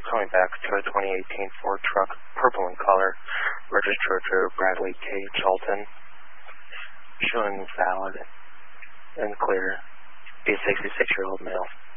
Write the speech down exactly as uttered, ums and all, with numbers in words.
calling back to a twenty eighteen Ford truck, purple in color, registered to Bradley K. Charlton, showing valid and clear, a sixty-six-year-old male.